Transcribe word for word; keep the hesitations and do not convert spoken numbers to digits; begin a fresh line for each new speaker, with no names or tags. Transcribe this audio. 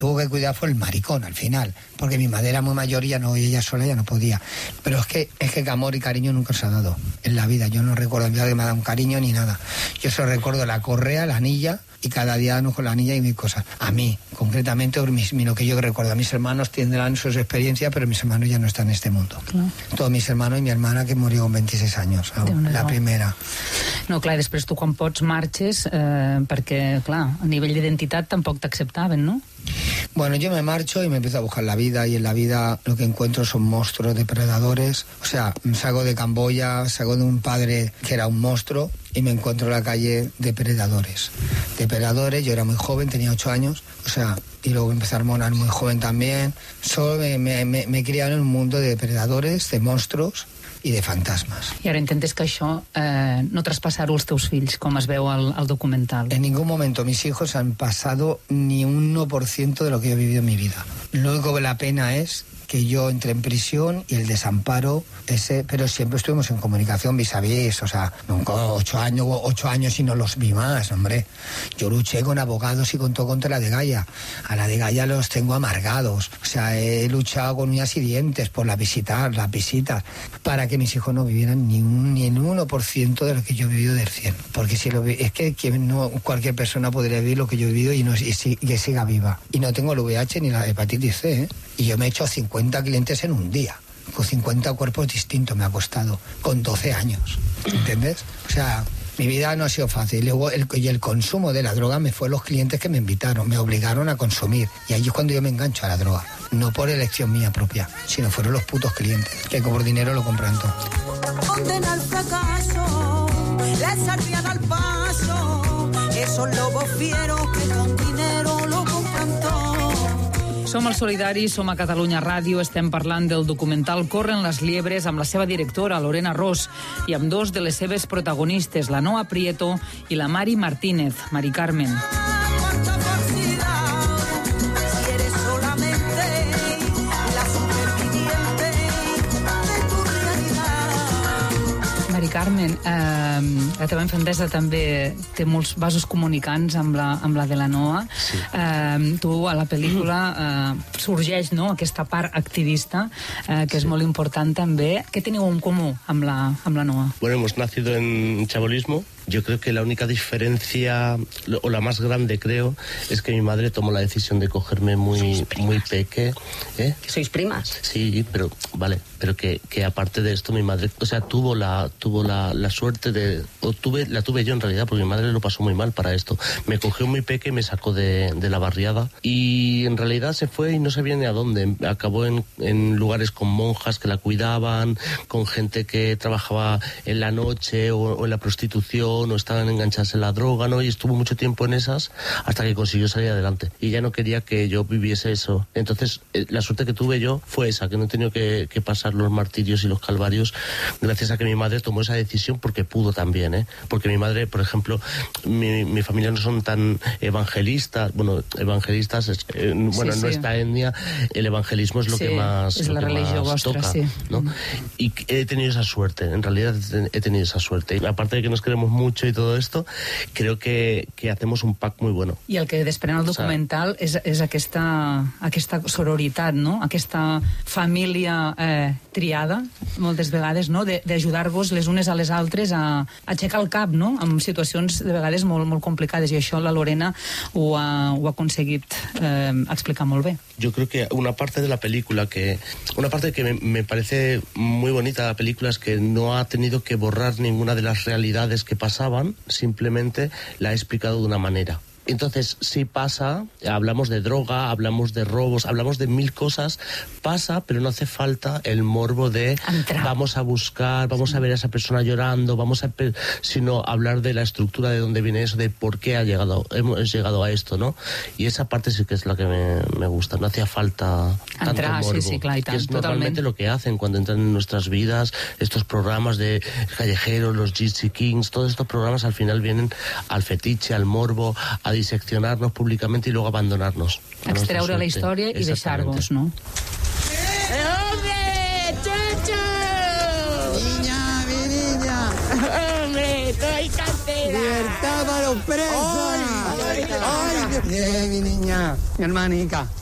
tuvo que cuidar fue el maricón al final, porque mi madre era muy mayor y ya no, y ella sola ya no podía. Pero es que, es que amor y cariño nunca se ha dado en la vida. Yo no recuerdo a mi padre que me ha dado un cariño ni nada. Yo solo recuerdo la correa, la anilla, y cada día no con la anilla y mis cosas. A mí, concretamente, mis, lo que yo recuerdo. A mis hermanos tendrán sus experiencias, pero mis hermanos ya no están en este mundo. Clar. Todos mis hermanos y mi hermana que murió con veintiséis años, la primera.
No, clar, després tu quan pots marxes, eh, perquè, clar, a nivell d'identitat tampoc t'acceptaven, no?
Bueno, yo me marcho y me empiezo a buscar la vida, y en la vida lo que encuentro son monstruos, depredadores. O sea, salgo de Camboya, salgo de un padre que era un monstruo y me encuentro en la calle depredadores. Depredadores, yo era muy joven, tenía ocho años, o sea, y luego empecé a hormonar muy joven también. Solo me, me, me, me criaron en un mundo de depredadores, de monstruos i de fantasmes.
I ara intentes que això eh, no traspassar-ho als teus fills, com es veu al, al documental.
En ningún momento mis hijos han pasado ni un uno por ciento de lo que yo he vivido en mi vida. Lo único que la pena es que yo entré en prisión y el desamparo ese, pero siempre estuvimos en comunicación vis a vis, o sea, nunca ocho años, ocho años y no los vi más, hombre. Yo luché con abogados y con todo contra la de Gaia. A la de Gaia los tengo amargados, o sea, he luchado con uñas y dientes por las visitas, las visitas, para que mis hijos no vivieran ni un ni el uno por ciento de lo que yo he vivido del cien, porque si lo es que, que no, cualquier persona podría vivir lo que yo he vivido y, no, y, y que siga viva. Y no tengo el V I H ni la hepatitis C, ¿eh? Y yo me he hecho cincuenta clientes en un día, con cincuenta cuerpos distintos me ha costado, con doce años, ¿entiendes? O sea, mi vida no ha sido fácil. Y luego el, y el consumo de la droga me fue los clientes que me invitaron, me obligaron a consumir. Y ahí es cuando yo me engancho a la droga, no por elección mía propia, sino fueron los putos clientes, que por dinero lo compran todo.
Condena al fracaso, le salvían al paso, esos lobos fieros que con dinero lo compran todo.
Som al Solidari, som a Catalunya Ràdio, estem parlant del documental Corren les liebres amb la seva directora, Lorena Ros, i amb dos de les seves protagonistes, la Noa Prieto i la Mari Martínez, Mari Carmen. Mari Carmen, eh, la teva infantesa també té molts vasos comunicants amb la, amb la de la Noa. Sí. Eh, tu, a la pel·lícula, eh, sorgeix, no?, aquesta part activista, eh, que sí. És molt important també. Què teniu en comú amb la, amb la Noa?
Bueno, hemos nacido en chabolismo. Yo creo que la única diferencia, o la más grande creo, es que mi madre tomó la decisión de cogerme muy, muy peque. ¿Eh?
¿Sois primas?
Sí, pero vale, pero que, que aparte de esto mi madre, o sea, tuvo la tuvo la, la suerte de, o tuve la tuve yo en realidad, porque mi madre lo pasó muy mal para esto. Me cogió muy peque y me sacó de, de la barriada, y en realidad se fue y no sabía ni a dónde. Acabó en, en lugares con monjas que la cuidaban, con gente que trabajaba en la noche o, o en la prostitución, o estaban enganchadas en la droga, ¿no? Y estuvo mucho tiempo en esas hasta que consiguió salir adelante. Y ya no quería que yo viviese eso. Entonces, eh, la suerte que tuve yo fue esa, que no he tenido que, que pasar los martirios y los calvarios gracias a que mi madre tomó esa decisión, porque pudo también, ¿eh? Porque mi madre, por ejemplo, mi, mi familia no son tan evangelistas, bueno, evangelistas, es, eh, bueno, sí, en nuestra sí. etnia el evangelismo es lo sí, que más,
es
lo
la
que
religión
más
vostra,
toca,
sí.
¿no? Y he tenido esa suerte, en realidad he tenido esa suerte. Y aparte de que nos queremos mucho y todo esto, creo que, que hacemos un pack muy bueno.
I el que desprèn el documental, o sea, és, és aquesta, aquesta sororitat, no? Aquesta família eh, triada, moltes vegades, no? D'ajudar-vos les unes a les altres a, a aixecar el cap, no? En situacions de vegades molt, molt complicades, i això la Lorena ho ha, ho ha aconseguit eh, explicar molt bé.
Yo creo que una parte de la película que una parte que me, me parece muy bonita de la película es que no ha tenido que borrar ninguna de las realidades que pasaban, simplemente la ha explicado de una manera. Entonces, sí pasa, hablamos de droga, hablamos de robos, hablamos de mil cosas, pasa, pero no hace falta el morbo de Entra. vamos a buscar, vamos a ver a esa persona llorando, vamos a sino hablar de la estructura, de dónde viene eso, de por qué ha llegado, hemos llegado a esto, ¿no? Y esa parte sí que es la que me, me gusta, no hacía falta tanto
Entrar,
morbo,
sí, sí, clar, i tant,
que es normalmente
totalment.
lo que hacen cuando entran en nuestras vidas, estos programas de callejeros, los Gypsy Kings, todos estos programas al final vienen al fetiche, al morbo, a diseccionarnos públicamente y luego abandonarnos.
Extreure la història i deixar-vos, no?
¡Eh, hombre! ¡Chuchu!
Niña, mi niña.
Hombre, estoy cantera.
¡Libertad para los presos! ¡Ay! ¡Ay! ¡Ay! Mi niña, mi hermanica.